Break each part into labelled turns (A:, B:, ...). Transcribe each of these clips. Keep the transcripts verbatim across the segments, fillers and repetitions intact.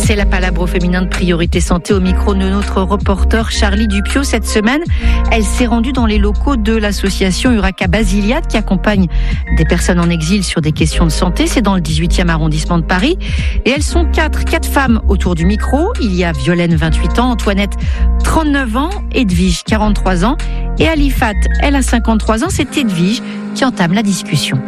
A: C'est la palabre au féminin de Priorité Santé au micro de notre reporter Charlie Dupieux. Cette semaine, elle s'est rendue dans les locaux de l'association Urraca Basiliade qui accompagne des personnes en exil sur des questions de santé. C'est dans le dix-huitième arrondissement de Paris. Et elles sont quatre, quatre femmes autour du micro. Il y a Violaine, vingt-huit ans, Antoinette, trente-neuf ans, Edwige, quarante-trois ans et Alifat, elle a cinquante-trois ans. C'est Edwige qui entame la discussion.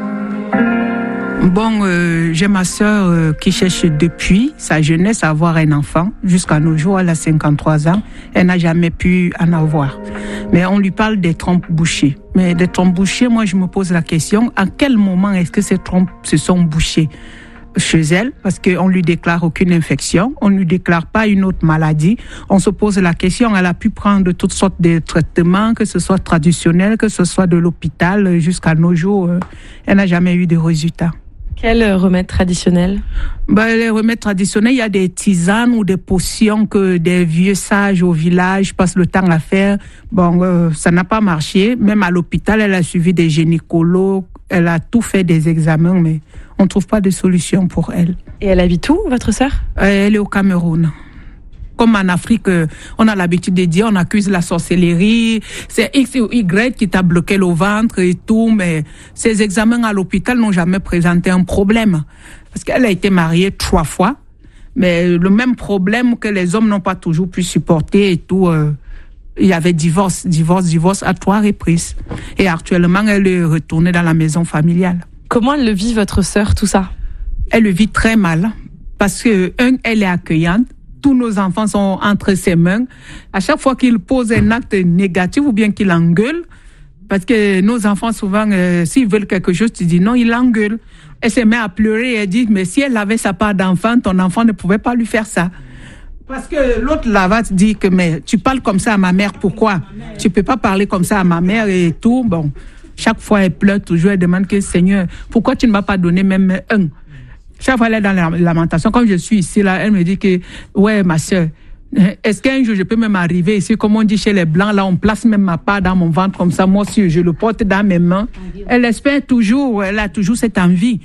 B: Bon, euh, j'ai ma sœur euh, qui cherche depuis sa jeunesse à avoir un enfant. Jusqu'à nos jours, elle a cinquante-trois ans. Elle n'a jamais pu en avoir. Mais on lui parle des trompes bouchées. Mais des trompes bouchées, moi, je me pose la question, à quel moment est-ce que ces trompes se sont bouchées chez elle? Parce qu'on ne lui déclare aucune infection, on ne lui déclare pas une autre maladie. On se pose la question, elle a pu prendre toutes sortes de traitements, que ce soit traditionnel, que ce soit de l'hôpital, jusqu'à nos jours, euh, elle n'a jamais eu de résultats.
C: Quel remède traditionnel?
B: Ben, les remèdes traditionnels, il y a des tisanes ou des potions que des vieux sages au village passent le temps à faire. Bon, euh, ça n'a pas marché. Même à l'hôpital, elle a suivi des gynécologues, elle a tout fait des examens, mais on ne trouve pas de solution pour elle.
C: Et elle habite où, votre sœur?
B: euh, Elle est au Cameroun. Comme en Afrique, on a l'habitude de dire, on accuse la sorcellerie, c'est X ou Y qui t'a bloqué le ventre et tout, mais ces examens à l'hôpital n'ont jamais présenté un problème. Parce qu'elle a été mariée trois fois, mais le même problème que les hommes n'ont pas toujours pu supporter et tout, euh, il y avait divorce, divorce, divorce à trois reprises. Et actuellement, elle est retournée dans la maison familiale.
C: Comment elle le vit, votre sœur, tout ça?
B: Elle le vit très mal, parce que, un, elle est accueillante. Tous nos enfants sont entre ses mains. À chaque fois qu'il pose un acte négatif ou bien qu'il engueule, parce que nos enfants, souvent, euh, s'ils veulent quelque chose, tu dis non, il engueule. Elle se met à pleurer et elle dit, mais si elle avait sa part d'enfant, ton enfant ne pouvait pas lui faire ça. Parce que l'autre là-bas te dit que, mais tu parles comme ça à ma mère, pourquoi? Tu peux pas parler comme ça à ma mère et tout. Bon, chaque fois, elle pleure toujours, elle demande que, Seigneur, pourquoi tu ne m'as pas donné même un? Chaque fois, elle est dans la lamentation. Quand je suis ici, là, elle me dit que, ouais, ma sœur, est-ce qu'un jour je peux même arriver ici, comme on dit chez les Blancs, là, on place même ma part dans mon ventre comme ça, moi aussi, je le porte dans mes mains. Elle espère toujours, elle a toujours cette envie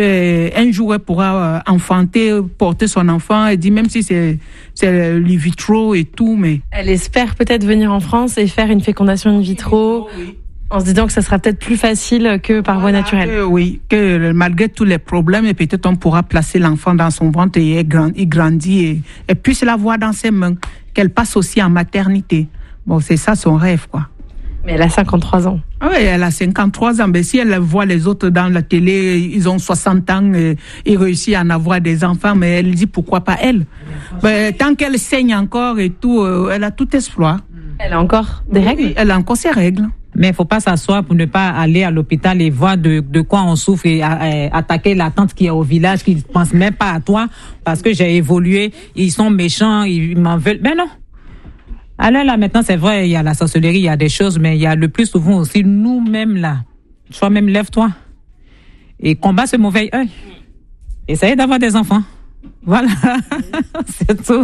B: qu'un jour elle pourra enfanter, porter son enfant. Elle dit, même si c'est, c'est in vitro et tout, mais.
C: Elle espère peut-être venir en France et faire une fécondation in vitro. Oui. En se disant que ça sera peut-être plus facile que par voie naturelle.
B: Que, oui, que malgré tous les problèmes, et peut-être on pourra placer l'enfant dans son ventre et il grandit et, et puisse l'avoir dans ses mains, qu'elle passe aussi en maternité. Bon, c'est ça son rêve, quoi.
C: Mais elle a cinquante-trois ans.
B: Oui, elle a cinquante-trois ans. Mais si elle voit les autres dans la télé, ils ont soixante ans, et, ils réussissent à en avoir des enfants, mais elle dit pourquoi pas elle. Mais, tant qu'elle saigne encore et tout, elle a tout espoir.
C: Elle a encore des règles?
B: Oui, elle a encore ses règles.
D: Mais il ne faut pas s'asseoir pour ne pas aller à l'hôpital et voir de, de quoi on souffre et à, à, attaquer la tante qui est au village, qui ne pense même pas à toi parce que j'ai évolué, ils sont méchants, ils m'en veulent. Ben non. Alors là, maintenant, c'est vrai, il y a la sorcellerie, il y a des choses, mais il y a le plus souvent aussi nous-mêmes là. Toi-même, lève-toi et combat ce mauvais œil. Essaye d'avoir des enfants. Voilà. C'est tout.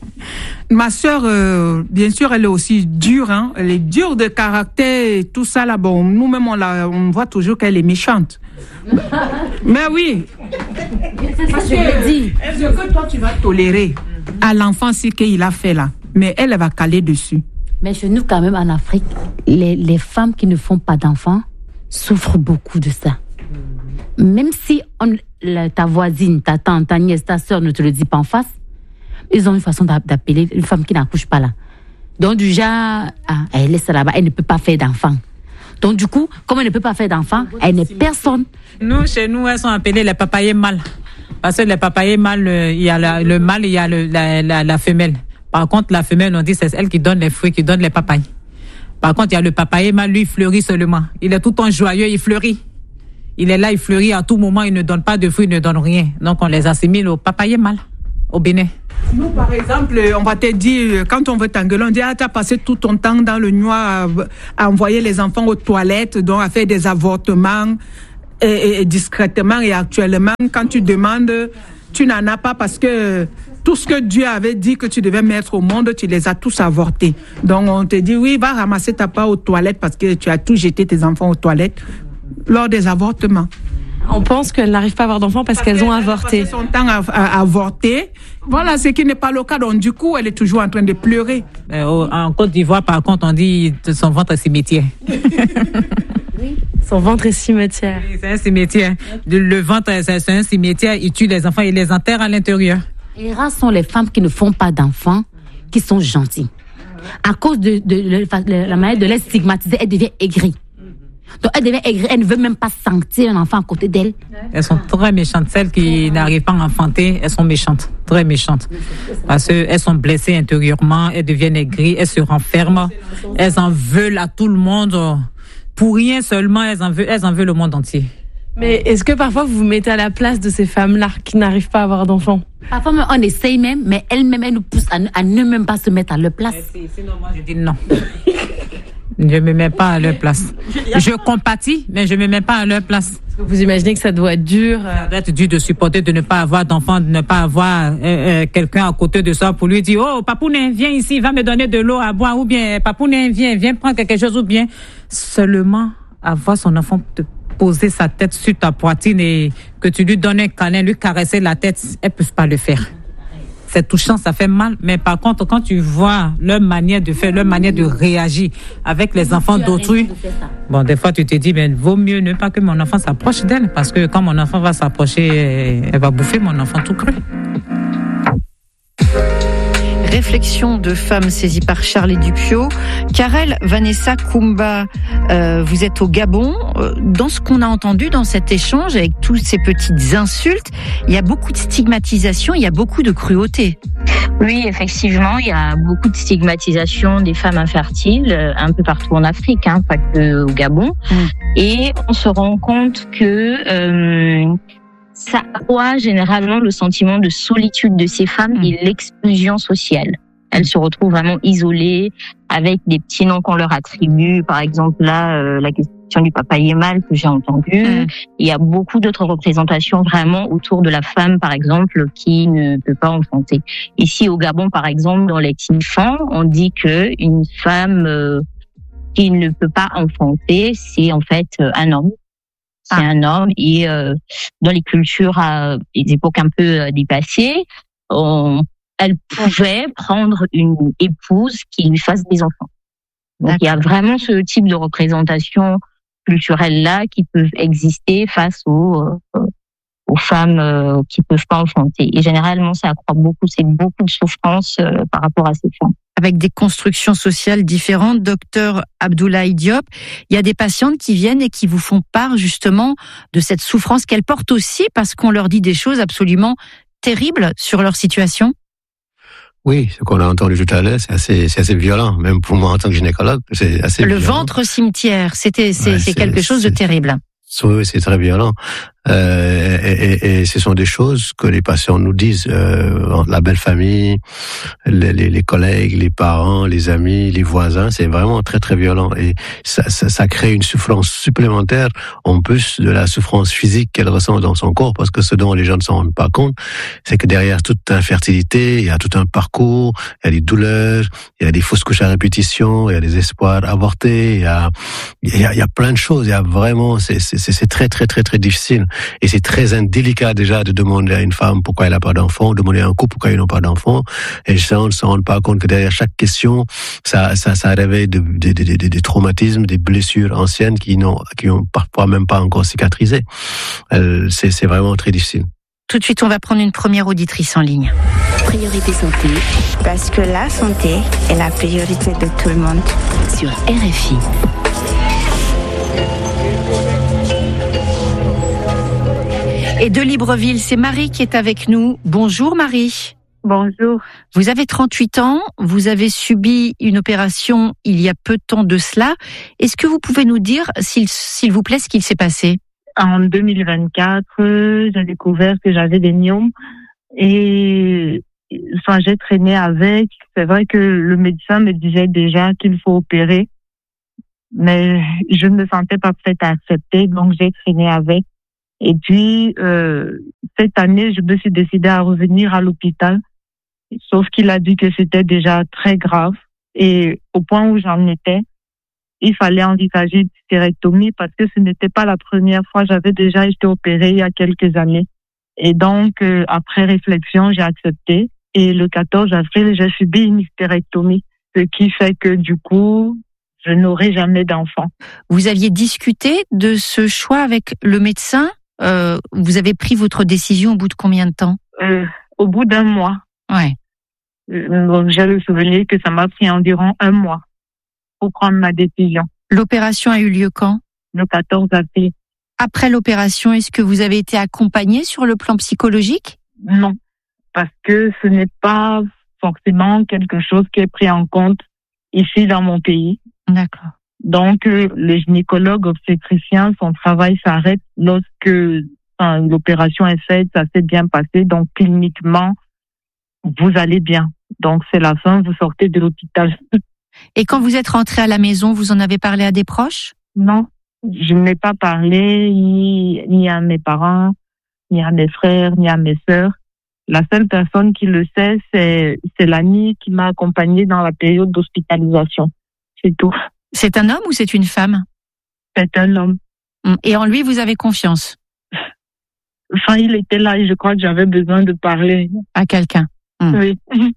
B: Ma sœur, euh, bien sûr, elle est aussi dure, hein. Elle est dure de caractère et tout ça là. Bon, nous-mêmes, on, la, on voit toujours qu'elle est méchante. Mais oui. Parce que, est-ce que toi, tu vas tolérer à l'enfant ce qu'il a fait là? Mais elle, elle va caler dessus.
E: Mais chez nous, quand même, en Afrique, les, les femmes qui ne font pas d'enfants souffrent beaucoup de ça. Même si on, la, ta voisine, ta tante, ta nièce, ta sœur ne te le dit pas en face, ils ont une façon d'appeler une femme qui n'accouche pas là. Donc, du genre, ah, elle est là-bas, elle ne peut pas faire d'enfant. Donc, du coup, comme elle ne peut pas faire d'enfant, elle n'est personne.
D: Nous, chez nous, elles sont appelées les papayers mâles. Parce que les papayers mâles, il y a la, le mâle, il y a le, la, la, la femelle. Par contre, la femelle, on dit, c'est elle qui donne les fruits, qui donne les papayes. Par contre, il y a le papayer mâle, lui, il fleurit seulement. Il est tout le temps joyeux, il fleurit. Il est là, il fleurit à tout moment, il ne donne pas de fruits, il ne donne rien. Donc, on les assimile au papayer mâle, au Bénin.
B: Nous, par exemple, on va te dire, quand on veut t'engueuler, on dit, ah, t'as passé tout ton temps dans le noir à, à envoyer les enfants aux toilettes, donc à faire des avortements, et, et, et discrètement. Et actuellement, quand tu demandes, tu n'en as pas parce que tout ce que Dieu avait dit que tu devais mettre au monde, tu les as tous avortés. Donc, on te dit, oui, va ramasser ta part aux toilettes parce que tu as tout jeté tes enfants aux toilettes lors des avortements.
C: On pense qu'elles n'arrivent pas à avoir d'enfants parce, parce qu'elles ont avorté.
B: Son temps à, à, à avorter. Voilà, ce qui n'est pas le cas. Donc, du coup, elle est toujours en train de pleurer.
D: Euh, en Côte d'Ivoire, par contre, on dit son ventre est cimetière.
C: Oui. Son ventre est cimetière.
D: Oui, c'est un cimetière. Le ventre, c'est un cimetière. Ils tuent les enfants et les enterrent à l'intérieur.
E: Et rares sont les femmes qui ne font pas d'enfants, qui sont gentilles. À cause de, de, de, de la manière de les stigmatiser, elle devient aigrie. Donc elle devient aigrie, elle ne veut même pas sentir un enfant à côté d'elle.
D: Elles sont très méchantes. Celles qui n'arrivent pas à enfanter, elles sont méchantes, très méchantes. Parce qu'elles sont blessées intérieurement, elles deviennent aigries, elles se renferment, elles en veulent à tout le monde. Pour rien seulement, elles en veulent, elles en veulent le monde entier.
C: Mais est-ce que parfois vous vous mettez à la place de ces femmes-là qui n'arrivent pas à avoir d'enfants?
E: Parfois on essaye même, mais elles-mêmes elles nous poussent à, à ne même pas se mettre à leur place.
D: Sinon moi je dis non. Je ne me mets pas à leur place. Je compatis, mais je ne me mets pas à leur place.
C: Vous imaginez que ça doit être dur?
D: Ça doit être dur de supporter, de ne pas avoir d'enfant, de ne pas avoir euh, euh, quelqu'un à côté de soi pour lui dire « Oh, Papounet, viens ici, va me donner de l'eau à boire. » Ou bien « Papounet, viens, viens prendre quelque chose. » Ou bien seulement avoir son enfant te poser sa tête sur ta poitrine et que tu lui donnes un câlin, lui caresser la tête, elles ne peuvent pas le faire. C'est touchant, ça fait mal. Mais par contre, quand tu vois leur manière de faire, leur manière de réagir avec les enfants d'autrui, bon, des fois, tu te dis, ben, vaut mieux ne pas que mon enfant s'approche d'elle, parce que quand mon enfant va s'approcher, elle va bouffer mon enfant tout cru.
A: Réflexion de femmes saisies par Charlie Dupieux. Karel Vanessa Kumba, euh, vous êtes au Gabon. Dans ce qu'on a entendu dans cet échange, avec toutes ces petites insultes, il y a beaucoup de stigmatisation, il y a beaucoup de cruauté.
F: Oui, effectivement, il y a beaucoup de stigmatisation des femmes infertiles, un peu partout en Afrique, hein, pas que au Gabon. Mmh. Et on se rend compte que euh, ça accroît généralement le sentiment de solitude de ces femmes et l'exclusion sociale. Elles se retrouvent vraiment isolées avec des petits noms qu'on leur attribue. Par exemple, là, euh, la question du papa Yemal que j'ai entendu. Mmh. Il y a beaucoup d'autres représentations vraiment autour de la femme, par exemple, qui ne peut pas enfanter. Ici, au Gabon, par exemple, dans les Tinfans, on dit que une femme euh, qui ne peut pas enfanter, c'est en fait un homme. C'est ah. un homme et euh, dans les cultures à des époques un peu euh, dépassées, on, elle pouvait prendre une épouse qui lui fasse des enfants. Donc il y a vraiment ce type de représentation culturelle là qui peuvent exister face aux, euh, aux femmes euh, qui peuvent pas enfanter. Et généralement ça accroît beaucoup, c'est beaucoup de souffrance euh, par rapport à ces femmes.
A: Avec des constructions sociales différentes, docteur Abdoulaye Diop, il y a des patientes qui viennent et qui vous font part justement de cette souffrance qu'elles portent aussi parce qu'on leur dit des choses absolument terribles sur leur situation.
G: Oui, ce qu'on a entendu tout à l'heure, c'est assez, c'est assez violent, même pour moi en tant que gynécologue, c'est assez
A: Le
G: violent.
A: ventre cimetière, c'était, c'est,
G: ouais,
A: c'est, c'est quelque chose de terrible.
G: Oui, c'est très violent. Euh, et, et, et ce sont des choses que les patients nous disent. Euh, la belle famille, les, les, les collègues, les parents, les amis, les voisins, c'est vraiment très très violent. Et ça, ça, ça crée une souffrance supplémentaire en plus de la souffrance physique qu'elle ressent dans son corps. Parce que ce dont les gens ne s'en rendent pas compte, c'est que derrière toute infertilité, il y a tout un parcours, il y a des douleurs, il y a des fausses couches à répétition, il y a des espoirs avortés, il y a, il y a, il y a plein de choses. Il y a vraiment, c'est, c'est, c'est très très très très difficile. Et c'est très indélicat déjà de demander à une femme pourquoi elle n'a pas d'enfant, ou demander à un couple pourquoi ils n'ont pas d'enfant. Et ça, on ne se rend pas compte que derrière chaque question, ça, ça, ça réveille des de, de, de, de traumatismes, des blessures anciennes qui n'ont, qui ont parfois même pas encore cicatrisé. Euh, c'est, c'est vraiment très difficile.
A: Tout de suite, on va prendre une première auditrice en ligne.
H: Priorité santé. Parce que la santé est la priorité de tout le monde.
E: Sur R F I.
A: Et de Libreville, c'est Marie qui est avec nous. Bonjour Marie.
I: Bonjour.
A: Vous avez trente-huit ans, vous avez subi une opération il y a peu de temps de cela. Est-ce que vous pouvez nous dire, s'il, s'il vous plaît, ce qu'il s'est passé ?
I: En deux mille vingt-quatre, j'ai découvert que j'avais des myomes et enfin, j'ai traîné avec. C'est vrai que le médecin me disait déjà qu'il faut opérer, mais je ne me sentais pas prête à accepter, donc j'ai traîné avec. Et puis, euh, cette année, je me suis décidée à revenir à l'hôpital, sauf qu'il a dit que c'était déjà très grave. Et au point où j'en étais, il fallait envisager une hystérectomie parce que ce n'était pas la première fois. J'avais déjà été opérée il y a quelques années. Et donc, euh, après réflexion, j'ai accepté. Et le quatorze avril, j'ai subi une hystérectomie, ce qui fait que du coup, je n'aurai jamais d'enfant.
A: Vous aviez discuté de ce choix avec le médecin? euh, Vous avez pris votre décision au bout de combien de temps?
I: euh, Au bout d'un mois.
A: Ouais.
I: Euh, donc, j'ai le souvenir que ça m'a pris environ un mois pour prendre ma décision.
A: L'opération a eu lieu quand?
I: Le quatorze avril.
A: Après l'opération, est-ce que vous avez été accompagné sur le plan psychologique?
I: Non, parce que ce n'est pas forcément quelque chose qui est pris en compte ici dans mon pays.
A: D'accord.
I: Donc, euh, le gynécologue obstétricien, son travail s'arrête lorsque enfin, l'opération est faite, ça s'est bien passé. Donc, cliniquement, vous allez bien. Donc, c'est la fin, vous sortez de l'hôpital.
A: Et quand vous êtes rentré à la maison, vous en avez parlé à des proches?
I: Non, je n'ai pas parlé ni, ni à mes parents, ni à mes frères, ni à mes sœurs. La seule personne qui le sait, c'est, c'est l'ami qui m'a accompagnée dans la période d'hospitalisation. C'est tout.
A: C'est un homme ou c'est une femme?
I: C'est un homme.
A: Et en lui, vous avez confiance?
I: Enfin, il était là et je crois que j'avais besoin de parler.
A: À quelqu'un? Mmh.
I: Oui.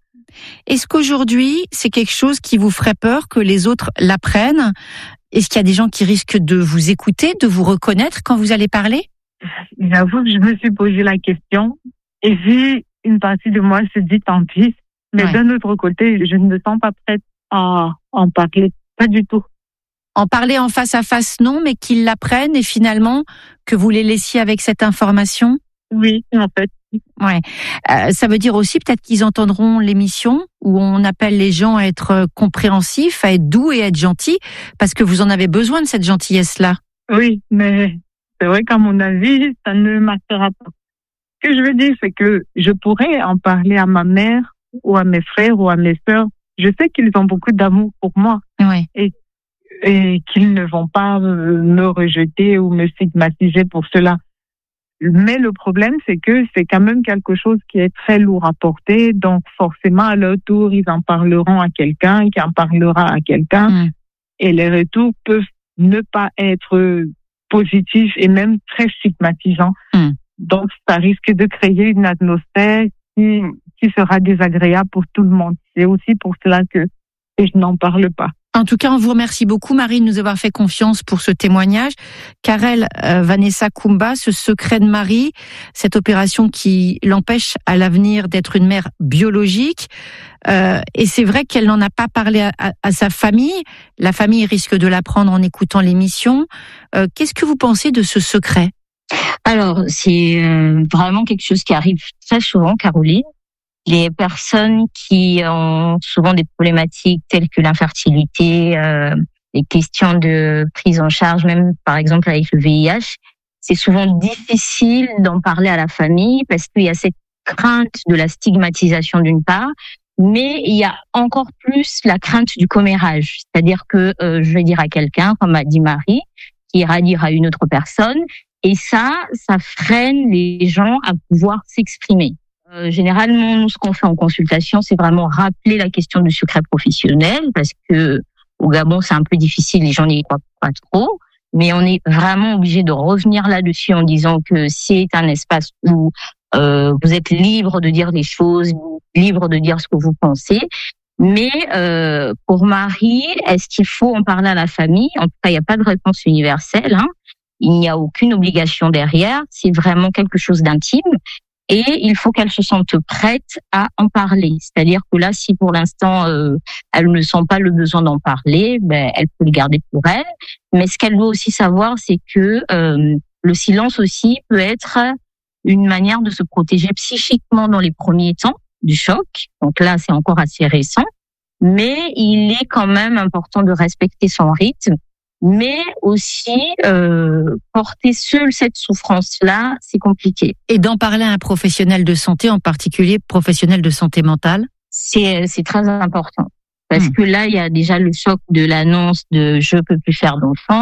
A: Est-ce qu'aujourd'hui, c'est quelque chose qui vous ferait peur que les autres l'apprennent? Est-ce qu'il y a des gens qui risquent de vous écouter, de vous reconnaître quand vous allez parler?
I: J'avoue que je me suis posé la question et vu une partie de moi se dit tant pis. Mais ouais. D'un autre côté, je ne me sens pas prête à en parler. Pas du tout.
A: En parler en face à face, non, mais qu'ils l'apprennent et finalement que vous les laissiez avec cette information?
I: Oui, en fait.
A: Ouais. Euh, ça veut dire aussi peut-être qu'ils entendront l'émission où on appelle les gens à être compréhensifs, à être doux et à être gentils, parce que vous en avez besoin de cette gentillesse-là.
I: Oui, mais c'est vrai qu'à mon avis, ça ne marchera pas. Ce que je veux dire, c'est que je pourrais en parler à ma mère ou à mes frères ou à mes sœurs. Je sais qu'ils ont beaucoup d'amour pour moi.
A: Ouais.
I: Et, et qu'ils ne vont pas me rejeter ou me stigmatiser pour cela. Mais le problème, c'est que c'est quand même quelque chose qui est très lourd à porter. Donc, forcément, à leur tour, ils en parleront à quelqu'un, qui en parlera à quelqu'un. Mmh. Et les retours peuvent ne pas être positifs et même très stigmatisants. Mmh. Donc, ça risque de créer une atmosphère qui, qui sera désagréable pour tout le monde. C'est aussi pour cela que, que je n'en parle pas.
A: En tout cas, on vous remercie beaucoup, Marie, de nous avoir fait confiance pour ce témoignage. Karel euh, Vanessa Kumba, ce secret de Marie, cette opération qui l'empêche à l'avenir d'être une mère biologique. Euh, et c'est vrai qu'elle n'en a pas parlé à, à, à sa famille. La famille risque de l'apprendre en écoutant l'émission. Euh, qu'est-ce que vous pensez de ce secret?
F: Alors, c'est euh, vraiment quelque chose qui arrive très souvent, Caroline. Les personnes qui ont souvent des problématiques telles que l'infertilité, euh, les questions de prise en charge, même par exemple avec le V I H, c'est souvent difficile d'en parler à la famille parce qu'il y a cette crainte de la stigmatisation d'une part, mais il y a encore plus la crainte du commérage. C'est-à-dire que euh, je vais dire à quelqu'un, comme a dit Marie, qui ira dire à une autre personne, et ça, ça freine les gens à pouvoir s'exprimer. Euh, généralement, nous, ce qu'on fait en consultation, c'est vraiment rappeler la question du secret professionnel, parce que au Gabon, c'est un peu difficile, les gens n'y croient pas trop, mais on est vraiment obligé de revenir là-dessus en disant que c'est un espace où euh, vous êtes libre de dire des choses, libre de dire ce que vous pensez. Mais euh, pour Marie, est-ce qu'il faut en parler à la famille? En tout cas, il n'y a pas de réponse universelle, hein. Il n'y a aucune obligation derrière, c'est vraiment quelque chose d'intime. Et il faut qu'elle se sente prête à en parler. C'est-à-dire que là, si pour l'instant, euh, elle ne sent pas le besoin d'en parler, ben, elle peut le garder pour elle. Mais ce qu'elle doit aussi savoir, c'est que euh, le silence aussi peut être une manière de se protéger psychiquement dans les premiers temps du choc. Donc là, c'est encore assez récent. Mais il est quand même important de respecter son rythme. Mais aussi, euh, porter seule cette souffrance-là, c'est compliqué.
A: Et d'en parler à un professionnel de santé, en particulier professionnel de santé mentale?
F: C'est, c'est très important. Parce mmh. que là, il y a déjà le choc de l'annonce de « je peux plus faire d'enfant ».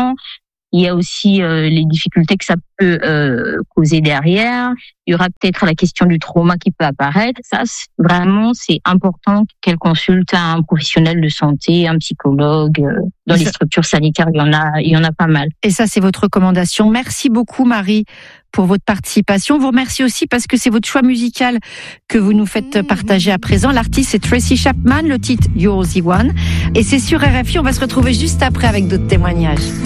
F: Il y a aussi euh, les difficultés que ça peut euh, causer derrière. Il y aura peut-être la question du trauma qui peut apparaître. Ça, c'est, vraiment, c'est important qu'elle consulte un professionnel de santé, un psychologue. Euh, dans les structures sanitaires, il y en a, il y en a pas mal.
A: Et ça, c'est votre recommandation. Merci beaucoup, Marie, pour votre participation. Vous remercie aussi parce que c'est votre choix musical que vous nous faites partager à présent. L'artiste, c'est Tracy Chapman, le titre You're the One. Et c'est sur R F I. On va se retrouver juste après avec d'autres témoignages.